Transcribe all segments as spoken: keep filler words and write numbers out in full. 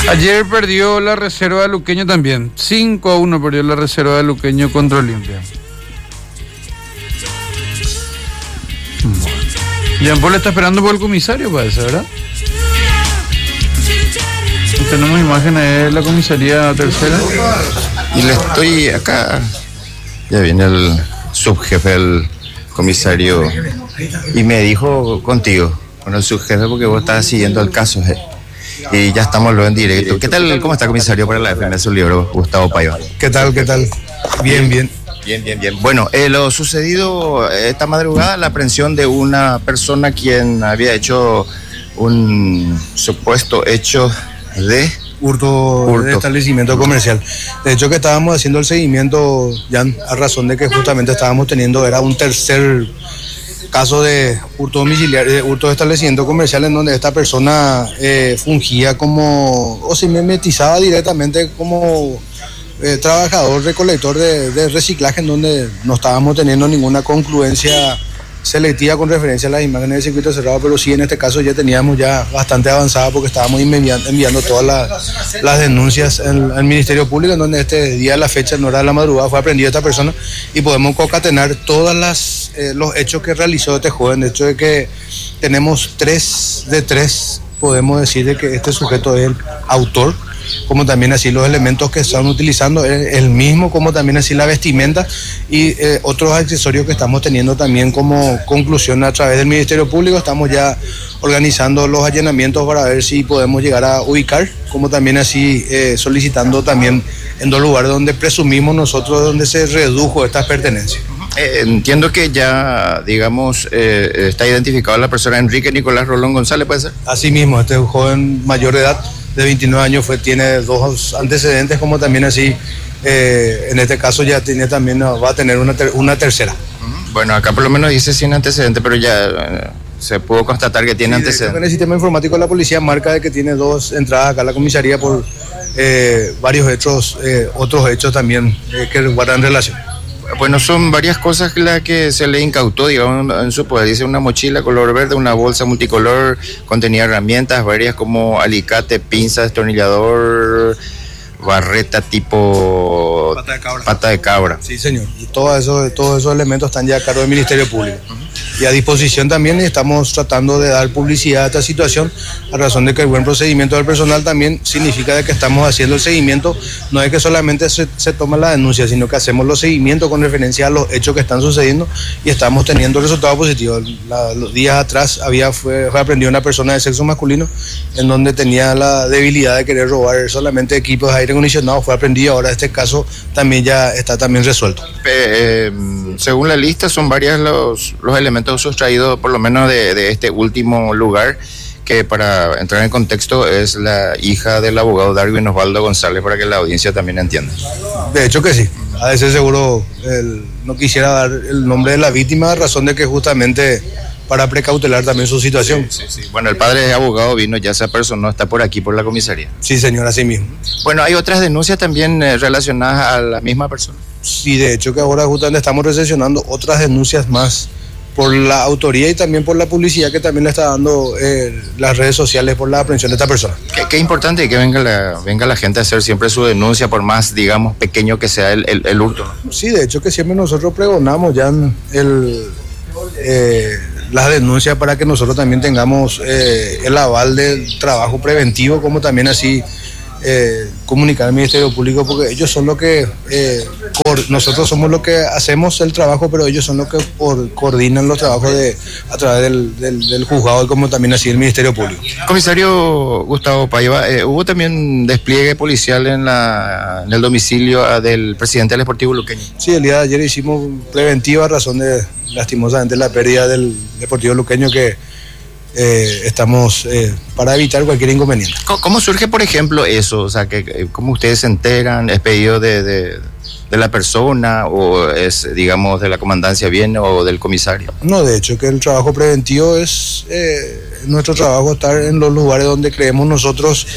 Ayer perdió la reserva de Luqueño también. cinco a uno perdió la reserva de Luqueño contra Olimpia. Jean Paul está esperando por el comisario, parece, ¿verdad? Tenemos imágenes de la comisaría tercera. Y le estoy acá. Ya viene el subjefe del comisario y me dijo contigo, con el subjefe, porque vos estás siguiendo el caso. Eh. Y ya estamos luego en directo. ¿Qué tal? ¿Cómo está, comisario, para la defensa de su libro, Gustavo Paiva? ¿Qué tal? ¿Qué tal? Bien, bien. Bien, bien, bien. Bueno, eh, lo sucedido esta madrugada, la aprehensión de una persona quien había hecho un supuesto hecho de hurto, hurto. de establecimiento comercial. De hecho, que estábamos haciendo el seguimiento, Jan, a razón de que justamente estábamos teniendo, era un tercer caso de hurto domiciliario, de hurto de establecimiento comercial, en donde esta persona eh, fungía como, o se mimetizaba directamente como eh, trabajador recolector de, de reciclaje, en donde no estábamos teniendo ninguna concluencia selectiva con referencia a las imágenes del circuito cerrado, pero sí en este caso ya teníamos ya bastante avanzada, porque estábamos enviando, enviando todas las, las denuncias al, al Ministerio Público, en donde este día, la fecha, en hora de la madrugada, fue aprendida esta persona, y podemos concatenar todas las eh, los hechos que realizó este joven. De hecho, de que tenemos tres de tres, podemos decir de que este sujeto es el autor, como también así los elementos que están utilizando, el mismo, como también así la vestimenta y eh, otros accesorios que estamos teniendo también como conclusión a través del Ministerio Público. Estamos ya organizando los allanamientos para ver si podemos llegar a ubicar, como también así eh, solicitando también en dos lugares donde presumimos nosotros donde se redujo estas pertenencias. Eh, entiendo que ya, digamos, eh, está identificada la persona Enrique Nicolás Rolón González, ¿puede ser? Así mismo, este joven mayor de edad, de veintinueve años, fue, tiene dos antecedentes, como también así, eh, en este caso ya tiene también, va a tener una, ter, una tercera. Bueno, acá por lo menos dice sin antecedentes, pero ya eh, se pudo constatar que tiene sí, antecedentes. En el sistema informático de la policía marca de que tiene dos entradas acá a la comisaría por eh, varios hechos, eh, otros hechos también eh, que guardan relación. Bueno, son varias cosas las que se le incautó, digamos, en su poder. Dice una mochila color verde, una bolsa multicolor, contenía herramientas varias como alicate, pinza, destornillador, barreta tipo pata de cabra. Pata de cabra. Sí, señor. Y todo eso, todos esos elementos están ya a cargo del Ministerio Público. Uh-huh. Y a disposición también, estamos tratando de dar publicidad a esta situación, a razón de que el buen procedimiento del personal también significa de que estamos haciendo el seguimiento, no es que solamente se, se toma la denuncia, sino que hacemos los seguimientos con referencia a los hechos que están sucediendo y estamos teniendo resultados positivos. La, los días atrás había fue, fue aprendida una persona de sexo masculino en donde tenía la debilidad de querer robar solamente equipos de aire acondicionado, fue aprendido. Ahora este caso también ya está también resuelto. Eh, eh, según la lista, son varios los, los elementos sustraídos, por lo menos de, de este último lugar, que para entrar en contexto es la hija del abogado Darwin Osvaldo González, para que la audiencia también entienda. De hecho que sí, a veces seguro él no quisiera dar el nombre de la víctima, a razón de que justamente para precautelar también su situación. Sí, sí, sí. Bueno, el padre de abogado vino, ya esa persona está por aquí, por la comisaría. Sí, señor, así mismo. Bueno, ¿hay otras denuncias también eh, relacionadas a la misma persona? Sí, de hecho que ahora justamente estamos recepcionando otras denuncias más por la autoría y también por la publicidad que también le está dando eh, las redes sociales por la aprehensión de esta persona. Qué, qué importante que venga la, venga la gente a hacer siempre su denuncia, por más, digamos, pequeño que sea el, el, el hurto, ¿no? Sí, de hecho que siempre nosotros pregonamos ya el, eh, las denuncias para que nosotros también tengamos eh, el aval del trabajo preventivo, como también así eh, comunicar al Ministerio Público, porque ellos son los que, eh, por, nosotros somos los que hacemos el trabajo, pero ellos son los que por, coordinan los trabajos de, a través del, del, del juzgado, como también así el Ministerio Público. Comisario Gustavo Paiva, eh, ¿hubo también despliegue policial en, la, en el domicilio del presidente del Sportivo Luqueño? Sí, el día de ayer hicimos preventiva a razón de, lastimosamente, la pérdida del Deportivo Luqueño, que Eh, estamos eh, para evitar cualquier inconveniente. ¿Cómo surge, por ejemplo, eso? O sea, que ¿cómo ustedes se enteran? ¿Es pedido de, de, de la persona o es, digamos, de la comandancia bien o del comisario? No, de hecho, que el trabajo preventivo es eh, nuestro trabajo, estar en los lugares donde creemos nosotros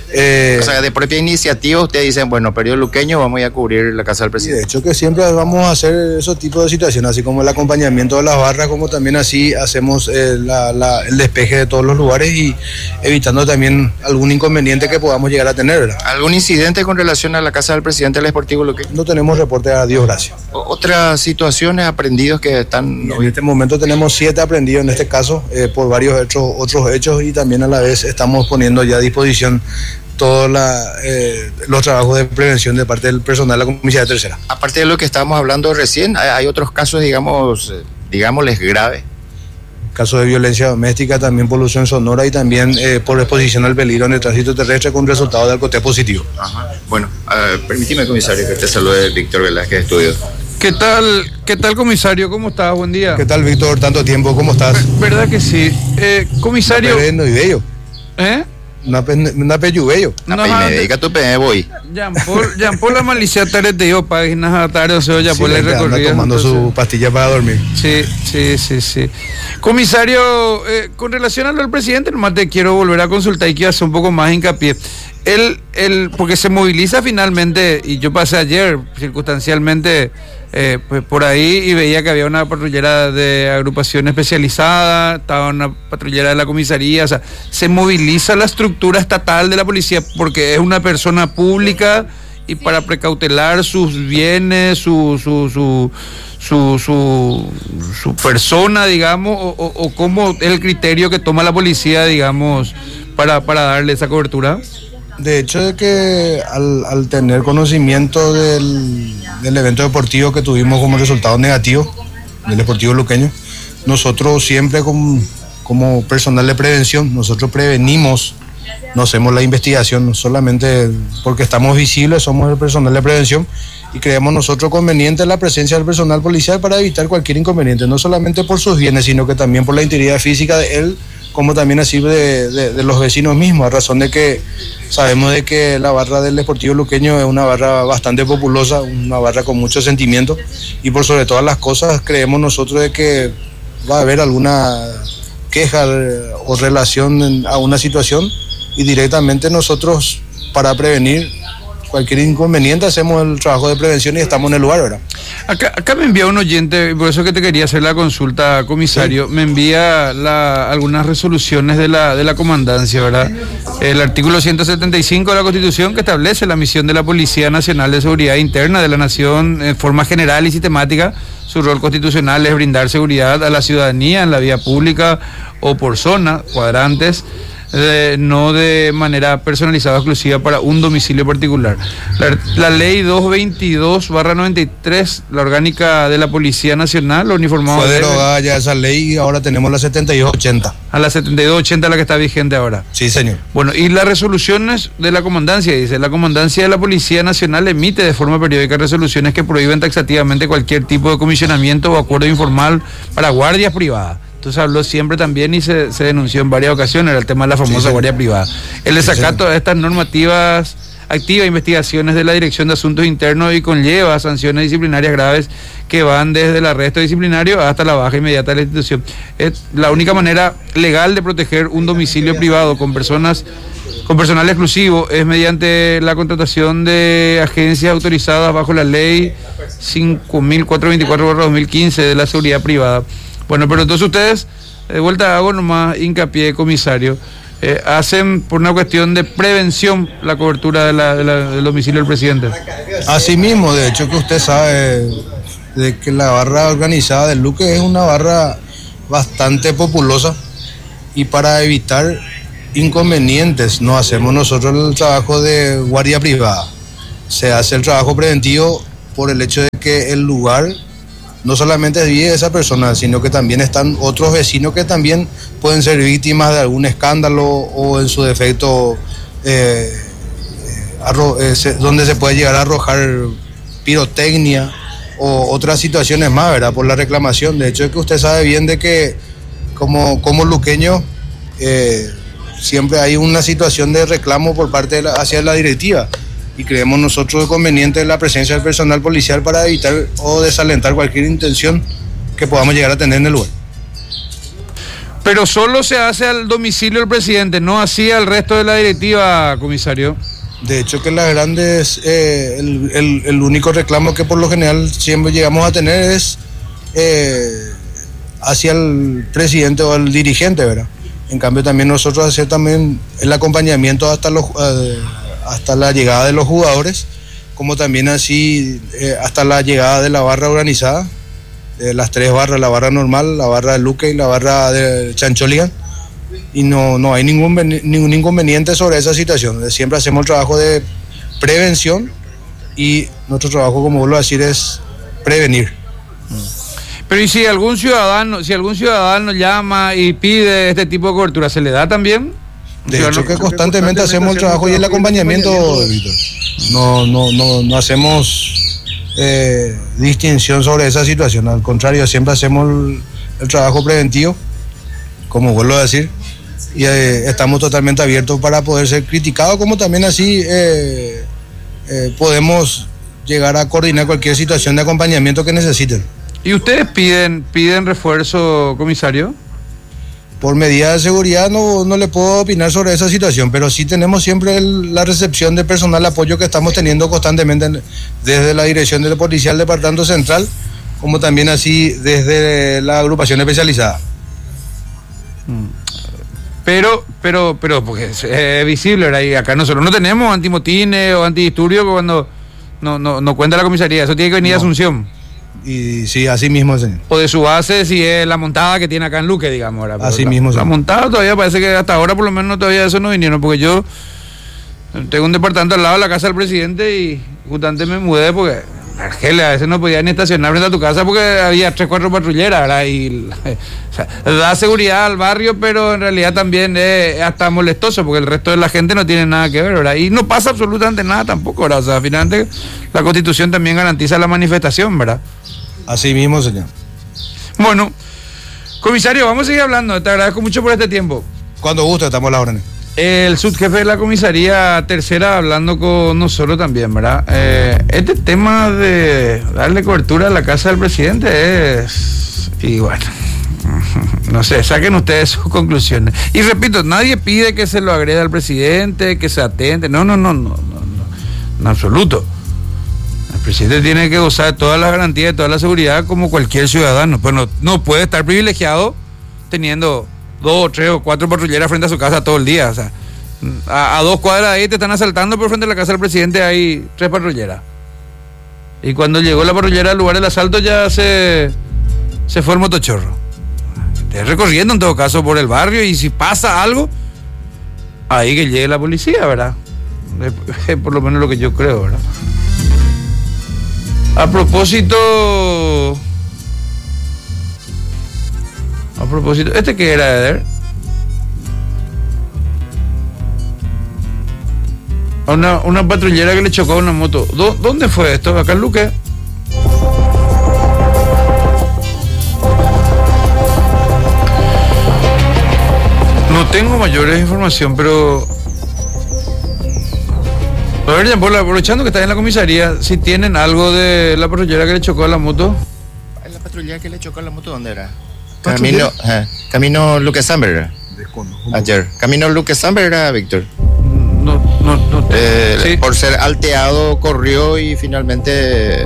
Eh, o sea, de propia iniciativa ustedes dicen, bueno, periodo luqueño, vamos a ir a cubrir la casa del presidente. De hecho que siempre vamos a hacer esos tipos de situaciones, así como el acompañamiento de las barras, como también así hacemos eh, la, la, el despeje de todos los lugares y evitando también algún inconveniente que podamos llegar a tener, ¿verdad? ¿Algún incidente con relación a la casa del presidente del Sportivo Luqueño? No tenemos reporte, a Dios gracias. ¿Otras situaciones, aprendidos que están...? En este momento tenemos siete aprendidos en este caso, eh, por varios hechos, otros hechos, y también a la vez estamos poniendo ya a disposición todos eh, los trabajos de prevención de parte del personal de la comisaría tercera. Aparte de lo que estábamos hablando recién, hay, hay otros casos, digamos, digámosles graves. Casos de violencia doméstica, también polución sonora y también eh, por exposición al peligro en el tránsito terrestre con resultado de alcohol positivo. Ajá. Bueno, uh, permíteme, comisario, que te salude Víctor Velázquez, Estudio. ¿Qué tal, qué tal, comisario? ¿Cómo estás? Buen día. ¿Qué tal, Víctor? Tanto tiempo, ¿cómo estás? ¿Verdad que sí? Eh, comisario... No, y bello. ¿Eh? Una pello bello. No, me dedica tu pe voy. Jean Paul, Jean Paul la malicia tarde de yo páginas tarde o sea ya por el recorrido tomando entonces, su pastilla para dormir. Sí, sí, sí, sí. Comisario, eh, con relación a lo del presidente, nomás te quiero volver a consultar y quiero hacer un poco más hincapié. Él, él, porque se moviliza finalmente, y yo pasé ayer circunstancialmente eh, pues por ahí y veía que había una patrullera de agrupación especializada, estaba una patrullera de la comisaría, o sea, se moviliza la estructura estatal de la policía porque es una persona pública y para precautelar sus bienes, su su su su su, su persona, digamos, o, o, o cómo es el criterio que toma la policía, digamos, para, para darle esa cobertura. De hecho, de que al, al tener conocimiento del, del evento deportivo que tuvimos como resultado negativo, del Deportivo Luqueño, nosotros siempre como, como personal de prevención, nosotros prevenimos, no hacemos la investigación, solamente porque estamos visibles, somos el personal de prevención y creemos nosotros conveniente la presencia del personal policial para evitar cualquier inconveniente, no solamente por sus bienes, sino que también por la integridad física de él, como también así de, de, de los vecinos mismos, a razón de que sabemos de que la barra del Deportivo Luqueño es una barra bastante populosa, una barra con mucho sentimiento y por sobre todas las cosas creemos nosotros de que va a haber alguna queja o relación a una situación y directamente nosotros para prevenir cualquier inconveniente hacemos el trabajo de prevención y estamos en el lugar, ¿verdad? Acá, acá me envía un oyente, por eso que te quería hacer la consulta, comisario, sí. Me envía la, algunas resoluciones de la, de la comandancia, ¿verdad? El artículo ciento setenta y cinco de la Constitución que establece la misión de la Policía Nacional de Seguridad Interna de la Nación en forma general y sistemática. Su rol constitucional es brindar seguridad a la ciudadanía en la vía pública o por zona, cuadrantes, Eh, no de manera personalizada exclusiva para un domicilio particular. La, la ley doscientos veintidós barra noventa y tres, la orgánica de la Policía Nacional, lo uniformado. Fue derogada ya esa ley y ahora tenemos la setenta y dos ochenta. A la setenta y dos ochenta la que está vigente ahora. Sí, señor. Bueno, y las resoluciones de la comandancia, dice, la comandancia de la Policía Nacional emite de forma periódica resoluciones que prohíben taxativamente cualquier tipo de comisionamiento o acuerdo informal para guardias privadas. Entonces habló siempre también y se, se denunció en varias ocasiones, era el tema de la famosa sí, sí. guardia privada. El desacato sí, de estas normativas activa investigaciones de la Dirección de Asuntos Internos y conlleva sanciones disciplinarias graves que van desde el arresto disciplinario hasta la baja inmediata de la institución. Es la única manera legal de proteger un domicilio privado con personas con personal exclusivo es mediante la contratación de agencias autorizadas bajo la ley cinco mil cuatrocientos veinticuatro barra dos mil quince de la seguridad privada. Bueno, pero entonces ustedes, de vuelta hago nomás hincapié, comisario, eh, hacen por una cuestión de prevención la cobertura de la, de la, del domicilio del presidente. Así mismo, de hecho que usted sabe de que la barra organizada del Luque es una barra bastante populosa y para evitar inconvenientes no hacemos nosotros el trabajo de guardia privada, se hace el trabajo preventivo por el hecho de que el lugar no solamente vive esa persona, sino que también están otros vecinos que también pueden ser víctimas de algún escándalo o en su defecto eh, arro- eh, se, donde se puede llegar a arrojar pirotecnia o otras situaciones más, ¿verdad? Por la reclamación. De hecho es que usted sabe bien de que como, como luqueño eh, siempre hay una situación de reclamo por parte de la, hacia la directiva. Y creemos nosotros conveniente la presencia del personal policial para evitar o desalentar cualquier intención que podamos llegar a tener en el lugar. Pero solo se hace al domicilio del presidente, no así al resto de la directiva, comisario. De hecho, que las grandes, eh, el, el, el único reclamo que por lo general siempre llegamos a tener es eh, hacia el presidente o al dirigente, ¿verdad? En cambio, también nosotros hacer también el acompañamiento hasta los eh, hasta la llegada de los jugadores, como también así eh, hasta la llegada de la barra organizada, de las tres barras, la barra normal, la barra de Luque y la barra de Chancholigan. Y no, no hay ningún, ningún inconveniente sobre esa situación. Siempre hacemos el trabajo de prevención y nuestro trabajo, como vuelvo a decir, es prevenir. Pero ¿y si algún ciudadano, si algún ciudadano llama y pide este tipo de cobertura, se le da también? De hecho, que constantemente hacemos el trabajo y el acompañamiento, Víctor. No, no, no, no hacemos eh, distinción sobre esa situación. Al contrario, siempre hacemos el, el trabajo preventivo, como vuelvo a decir, y eh, estamos totalmente abiertos para poder ser criticados, como también así eh, eh, podemos llegar a coordinar cualquier situación de acompañamiento que necesiten. ¿Y ustedes piden piden refuerzo, comisario? Por medida de seguridad no, no le puedo opinar sobre esa situación, pero sí tenemos siempre el, la recepción de personal apoyo que estamos teniendo constantemente en, desde la Dirección de Policía del Departamento Central, como también así desde la agrupación especializada. Pero, pero, pero, porque es eh, visible, ¿verdad? Y acá nosotros no tenemos antimotines o antidisturbios cuando no, no, no cuenta la comisaría, eso tiene que venir no. de Asunción. Y sí, así mismo, señor. O de su base, si es la montada que tiene acá en Luque, digamos. ¿verdad? Así la, mismo, señor. La montada todavía parece que hasta ahora por lo menos todavía eso no vinieron, porque yo tengo un departamento al lado de la casa del presidente y justamente me mudé porque Argelia a veces no podía ni estacionar frente a tu casa porque había tres, cuatro patrulleras, ¿verdad? Y o sea, da seguridad al barrio, pero en realidad también es hasta molestoso porque el resto de la gente no tiene nada que ver, ¿verdad? Y no pasa absolutamente nada tampoco, ¿verdad? O sea, finalmente la Constitución también garantiza la manifestación, ¿verdad? Así mismo, señor. Bueno, comisario, vamos a seguir hablando. Te agradezco mucho por este tiempo. Cuando guste, estamos a la orden. El subjefe de la comisaría tercera hablando con nosotros también, ¿verdad? Eh, este tema de darle cobertura a la casa del presidente es... Y bueno, no sé, saquen ustedes sus conclusiones. Y repito, nadie pide que se lo agreda al presidente, que se atente. No, no, no, no, no, no en absoluto. El presidente tiene que gozar de todas las garantías, de toda la seguridad como cualquier ciudadano. Pues no, no puede estar privilegiado teniendo dos, tres o cuatro patrulleras frente a su casa todo el día. O sea, a, a dos cuadras de ahí te están asaltando, pero frente a la casa del presidente hay tres patrulleras. Y cuando llegó la patrullera al lugar del asalto ya se, se fue el motochorro. Esté recorriendo en todo caso por el barrio y si pasa algo, ahí que llegue la policía, ¿verdad? Es por lo menos lo que yo creo, ¿verdad? A propósito... A propósito... ¿Este qué era, Eder? Una, una patrullera que le chocó a una moto. ¿Dó, ¿Dónde fue esto? ¿Acá en Luque? No tengo mayores información, pero... A ver, Jean Paul, aprovechando que está en la comisaría, si tienen algo de la patrullera que le chocó a la moto. ¿La patrullera que le chocó a la moto dónde era? Camino, eh, camino Luque Samber. Ayer. Camino Luque Samber era, Víctor. No, no, no. Eh, sí. Por ser alteado, corrió y finalmente eh,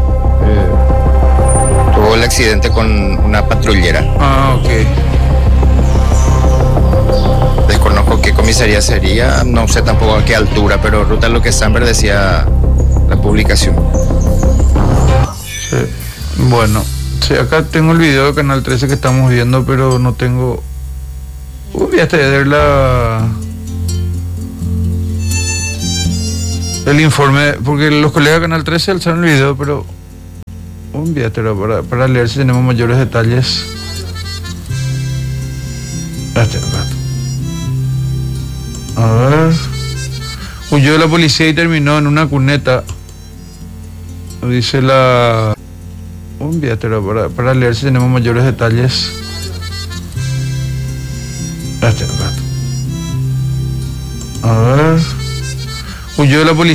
tuvo el accidente con una patrullera. Ah, ok. Desconozco qué comisaría sería, no sé tampoco a qué altura, pero Ruta Luque Samber decía la publicación. Sí. Bueno, sí, acá tengo el video de Canal trece que estamos viendo, pero no tengo... Uy, hasta de ver la... el informe, porque los colegas de Canal trece alzaron el video, pero... Un viatero para, para leer si tenemos mayores detalles. Este, a ver. Huyó de la policía y terminó en una cuneta. Dice la... Un viatero para, para leer si tenemos mayores detalles. Este, a ver. Huyó de la policía.